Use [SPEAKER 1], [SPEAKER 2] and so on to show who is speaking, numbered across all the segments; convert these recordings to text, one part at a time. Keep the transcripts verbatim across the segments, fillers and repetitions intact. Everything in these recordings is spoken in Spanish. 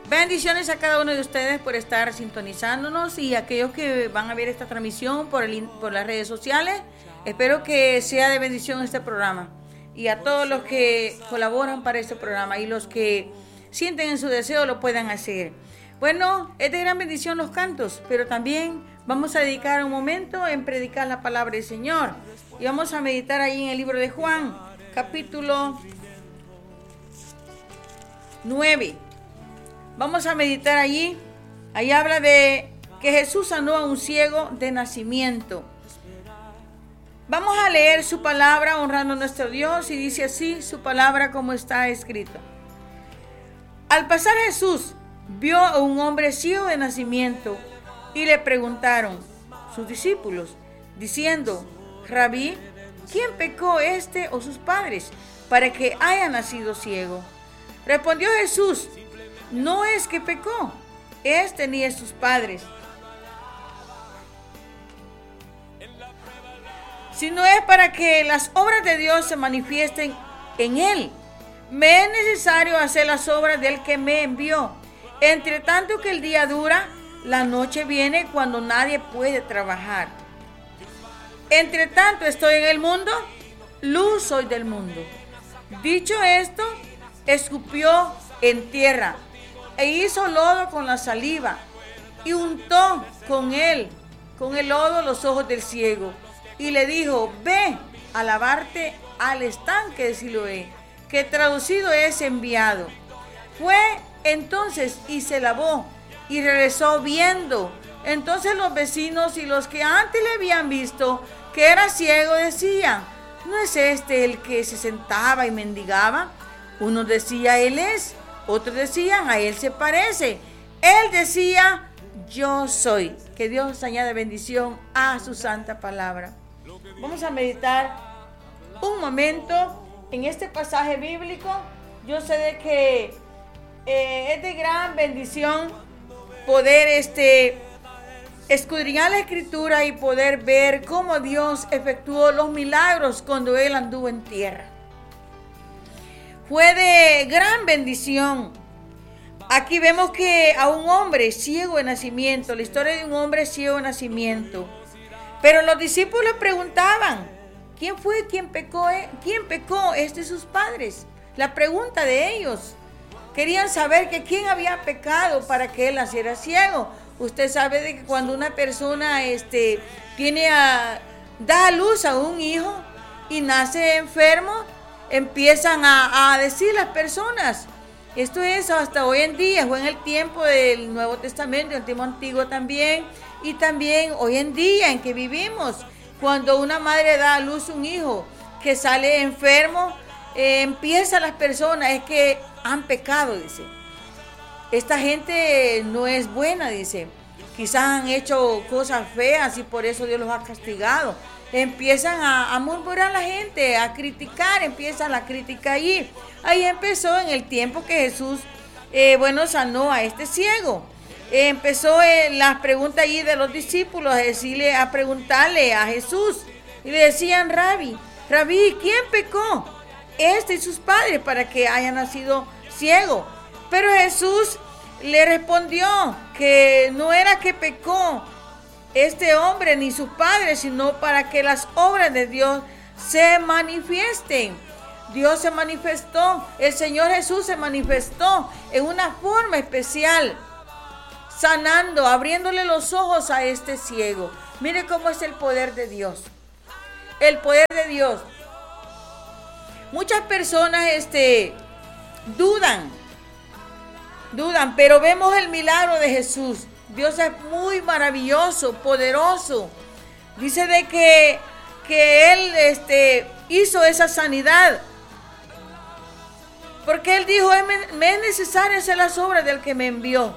[SPEAKER 1] Bendiciones a cada uno de ustedes por estar sintonizándonos y a aquellos que van a ver esta transmisión por, el, por las redes sociales. Espero que sea de bendición este programa y a todos los que colaboran para este programa y los que sienten en su deseo lo puedan hacer. Bueno, es de gran bendición los cantos, pero también vamos a dedicar un momento en predicar la palabra del Señor y vamos a meditar ahí en el libro de Juan, capítulo nueve. Vamos a meditar allí. Ahí habla de que Jesús sanó a un ciego de nacimiento. Vamos a leer su palabra honrando a nuestro Dios y dice así su palabra como está escrito. Al pasar Jesús vio a un hombre ciego de nacimiento y le preguntaron sus discípulos diciendo: Rabí, ¿quién pecó, este o sus padres, para que haya nacido ciego? Respondió Jesús: no es que pecó este ni sus padres, sino es para que las obras de Dios se manifiesten en él. Me es necesario hacer las obras del que me envió. Entre tanto que el día dura, la noche viene cuando nadie puede trabajar. Entre tanto estoy en el mundo, luz soy del mundo. Dicho esto, escupió en tierra e hizo lodo con la saliva y untó con él, con el lodo, los ojos del ciego y le dijo: ve a lavarte al estanque de Siloé, que traducido es enviado. Fue entonces y se lavó y regresó viendo. Entonces los vecinos y los que antes le habían visto que era ciego decían: ¿no es este el que se sentaba y mendigaba? Uno decía: él es. Otros decían: a él se parece. Él decía: yo soy. Que Dios añade bendición a su santa palabra. Vamos a meditar un momento en este pasaje bíblico. Yo sé de que eh, es de gran bendición poder este, escudriñar la escritura y poder ver cómo Dios efectuó los milagros cuando Él anduvo en tierra. Fue de gran bendición. Aquí vemos que a un hombre ciego de nacimiento, la historia de un hombre ciego de nacimiento. Pero los discípulos preguntaban: ¿quién fue quien pecó? ¿Quién pecó? ¿Este y sus padres? La pregunta de ellos. Querían saber que quién había pecado para que él naciera ciego. Usted sabe de que cuando una persona este, tiene a, da a luz a un hijo y nace enfermo, empiezan a, a decir las personas. Esto es hasta hoy en día, fue en el tiempo del Nuevo Testamento, el tiempo antiguo también, y también hoy en día en que vivimos. Cuando una madre da a luz un hijo que sale enfermo, eh, empiezan las personas, es que han pecado, dice. Esta gente no es buena, dice. Quizás han hecho cosas feas y por eso Dios los ha castigado. Empiezan a, a murmurar la gente, a criticar, empieza la crítica allí. Ahí empezó en el tiempo que Jesús, eh, bueno, sanó a este ciego. Eh, empezó eh, las preguntas allí de los discípulos, a decirle, a preguntarle a Jesús. Y le decían: Rabí, Rabí, ¿quién pecó? Este y sus padres para que haya nacido ciego. Pero Jesús le respondió que no era que pecó este hombre ni sus padres, sino para que las obras de Dios se manifiesten. Dios se manifestó, el Señor Jesús se manifestó en una forma especial, sanando, abriéndole los ojos a este ciego. Mire cómo es el poder de Dios. El poder de Dios. Muchas personas este, dudan, dudan, pero vemos el milagro de Jesús. Dios es muy maravilloso, poderoso. Dice de que, que Él este, hizo esa sanidad. Porque Él dijo: me es necesario hacer las obras del que me envió.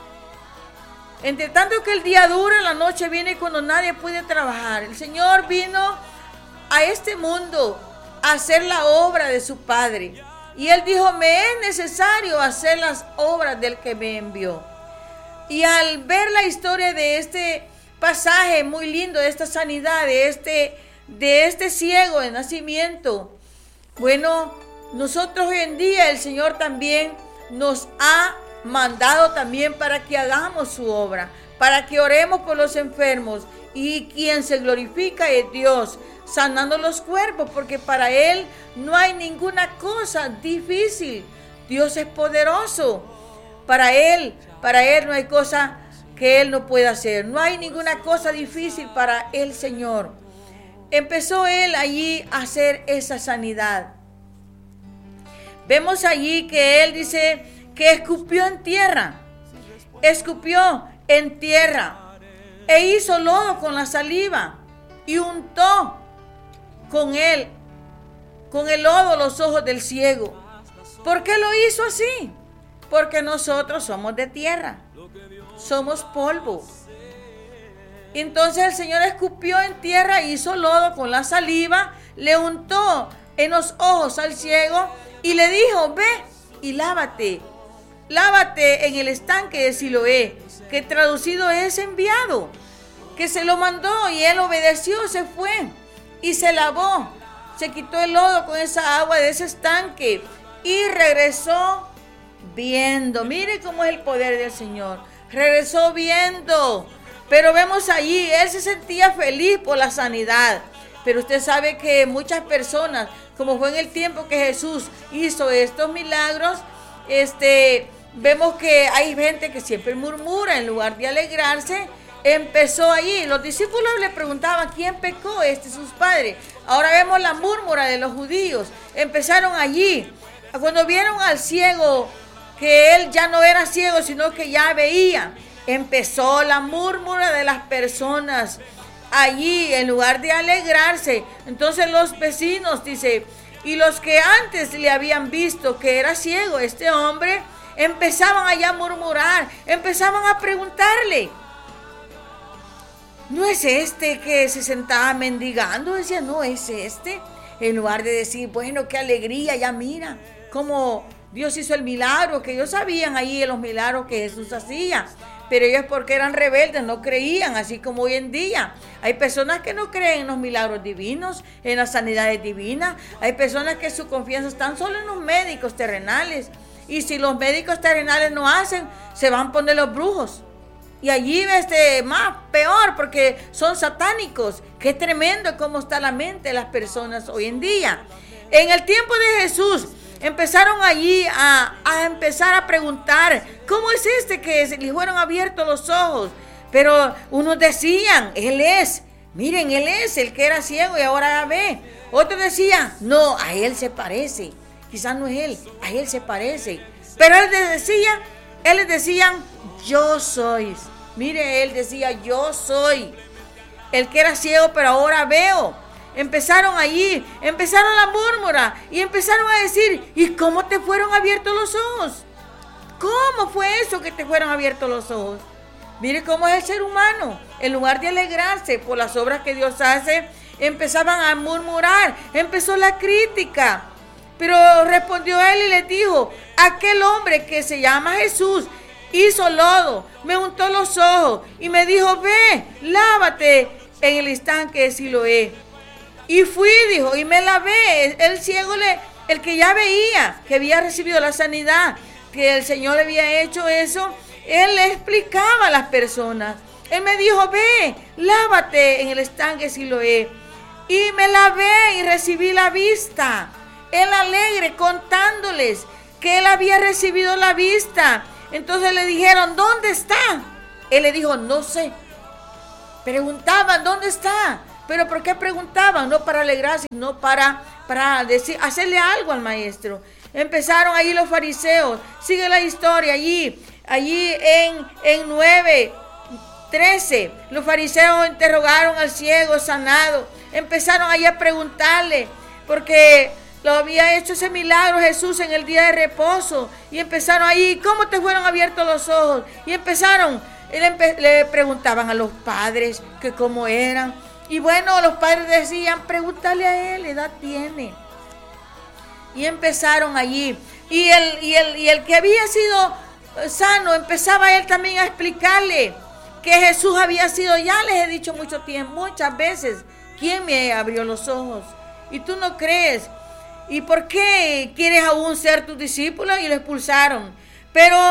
[SPEAKER 1] Entre tanto que el día dura, la noche viene cuando nadie puede trabajar. El Señor vino a este mundo a hacer la obra de su Padre. Y Él dijo: me es necesario hacer las obras del que me envió. Y al ver la historia de este pasaje muy lindo, de esta sanidad, de este, de este ciego de nacimiento, bueno, nosotros hoy en día el Señor también nos ha mandado también para que hagamos su obra, para que oremos por los enfermos, y quien se glorifica es Dios, sanando los cuerpos, porque para Él no hay ninguna cosa difícil. Dios es poderoso. Para Él, para Él no hay cosa que Él no pueda hacer. No hay ninguna cosa difícil para el Señor. Empezó Él allí a hacer esa sanidad. Vemos allí que Él dice que escupió en tierra. Escupió en tierra. E hizo lodo con la saliva y untó con él, con el lodo, los ojos del ciego. ¿Por qué lo hizo así? Porque nosotros somos de tierra, somos polvo. Entonces el Señor escupió en tierra, hizo lodo con la saliva, le untó en los ojos al ciego y le dijo: ve y lávate, lávate en el estanque de Siloé, que traducido es enviado, que se lo mandó, y él obedeció, se fue y se lavó, se quitó el lodo con esa agua de ese estanque y regresó viendo. Mire cómo es el poder del Señor. Regresó viendo, pero vemos allí, él se sentía feliz por la sanidad. Pero usted sabe que muchas personas, como fue en el tiempo que Jesús hizo estos milagros, este... vemos que hay gente que siempre murmura en lugar de alegrarse. Empezó allí. Los discípulos le preguntaban: ¿quién pecó, este sus padres? Ahora vemos la murmura de los judíos. Empezaron allí. Cuando vieron al ciego, que él ya no era ciego, sino que ya veía, empezó la murmura de las personas allí, en lugar de alegrarse. Entonces los vecinos, dice, y los que antes le habían visto que era ciego este hombre, empezaban allá a murmurar, empezaban a preguntarle: ¿no es este que se sentaba mendigando? Decía, no es este. En lugar de decir, bueno, qué alegría, ya mira cómo Dios hizo el milagro, que ellos sabían ahí los milagros que Jesús hacía. Pero ellos, porque eran rebeldes, no creían, así como hoy en día. Hay personas que no creen en los milagros divinos, en las sanidades divinas. Hay personas que su confianza está solo en los médicos terrenales. Y si los médicos terrenales no hacen, se van a poner los brujos. Y allí este, más peor, porque son satánicos. Qué tremendo cómo está la mente de las personas hoy en día. En el tiempo de Jesús, empezaron allí a, a empezar a preguntar: ¿cómo es este que se le fueron abiertos los ojos? Pero unos decían: Él es, miren, Él es el que era ciego y ahora ve. Otros decían: no, a Él se parece. Quizás no es Él, a Él se parece. Pero Él les decía, Él les decía, yo soy. Mire, Él decía, yo soy el que era ciego, pero ahora veo. Empezaron allí, empezaron la murmura y empezaron a decir: ¿y cómo te fueron abiertos los ojos? ¿Cómo fue eso que te fueron abiertos los ojos? Mire cómo es el ser humano. En lugar de alegrarse por las obras que Dios hace, empezaban a murmurar. Empezó la crítica. Pero respondió él y les dijo: aquel hombre que se llama Jesús hizo lodo, me untó los ojos y me dijo: ve, lávate en el estanque de Siloé. Y fui, dijo, y me lavé. El ciego, le, el que ya veía, que había recibido la sanidad, que el Señor le había hecho eso, él le explicaba a las personas. Él me dijo: ve, lávate en el estanque de Siloé. Y me lavé y recibí la vista. Él alegre contándoles que él había recibido la vista. Entonces le dijeron: ¿dónde está? Él le dijo: no sé. Preguntaban: ¿dónde está? Pero ¿por qué preguntaban? No para alegrarse, sino para, para decir, hacerle algo al maestro. Empezaron ahí los fariseos. Sigue la historia allí, allí en, en nueve, trece. Los fariseos interrogaron al ciego sanado. Empezaron ahí a preguntarle, porque lo había hecho ese milagro Jesús en el día de reposo. Y empezaron ahí: ¿cómo te fueron abiertos los ojos? Y empezaron, le, empe- le preguntaban a los padres que cómo eran. Y bueno, los padres decían: pregúntale a él, edad tiene. Y empezaron allí. Y el, y el, y el que había sido sano, empezaba él también a explicarle que Jesús había sido, ya les he dicho mucho tiempo, muchas veces, ¿quién me abrió los ojos? Y tú no crees. ¿Y por qué quieres aún ser tu discípulo? Y lo expulsaron. Pero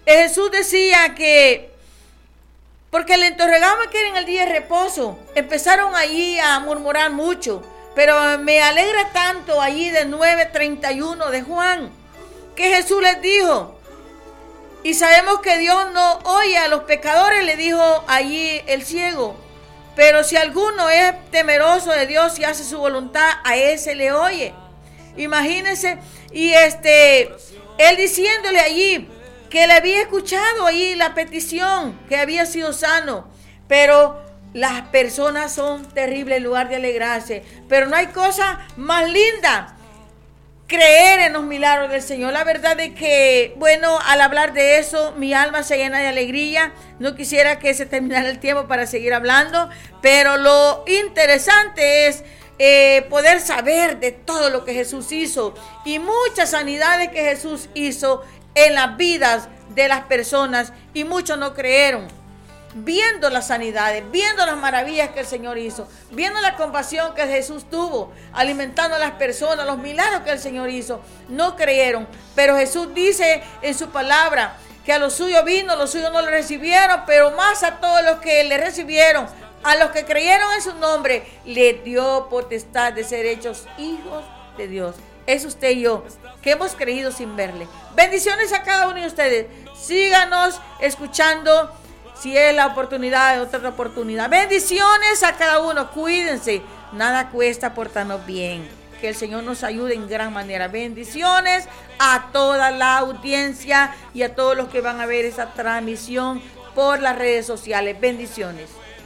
[SPEAKER 1] Jesús decía que, porque le interrogaban que era en el día de reposo, empezaron allí a murmurar mucho, pero me alegra tanto allí de nueve treinta y uno de Juan, que Jesús les dijo, y sabemos que Dios no oye a los pecadores, le dijo allí el ciego, pero si alguno es temeroso de Dios y hace su voluntad, a ese le oye. Imagínense, y este, él diciéndole allí que le había escuchado allí la petición, que había sido sano, pero las personas son terribles en lugar de alegrarse, pero no hay cosa más linda creer en los milagros del Señor. La verdad es que, bueno, al hablar de eso, mi alma se llena de alegría. No quisiera que se terminara el tiempo para seguir hablando, pero lo interesante es eh, poder saber de todo lo que Jesús hizo y muchas sanidades que Jesús hizo en las vidas de las personas, y muchos no creyeron. Viendo las sanidades, viendo las maravillas que el Señor hizo, viendo la compasión que Jesús tuvo, alimentando a las personas, los milagros que el Señor hizo, no creyeron. Pero Jesús dice en su palabra que a los suyos vino, los suyos no le recibieron, pero más a todos los que le recibieron, a los que creyeron en su nombre, le dio potestad de ser hechos hijos de Dios. Es usted y yo, que hemos creído sin verle. Bendiciones a cada uno de ustedes. Síganos escuchando. Si es la oportunidad, otra oportunidad. Bendiciones a cada uno. Cuídense. Nada cuesta portarnos bien. Que el Señor nos ayude en gran manera. Bendiciones a toda la audiencia y a todos los que van a ver esta transmisión por las redes sociales. Bendiciones.